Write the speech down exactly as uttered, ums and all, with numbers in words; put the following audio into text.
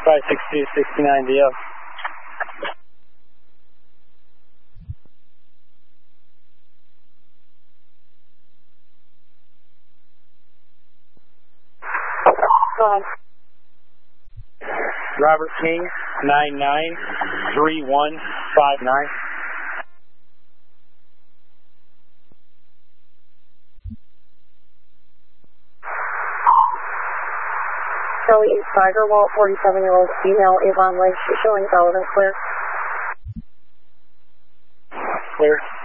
five six two, six nine D O. Go ahead. Robert King, nine nine three one five nine. Charlie eight Tigerwalt, forty-seven-year-old female, Avon Lake, showing relevant clear. Clear.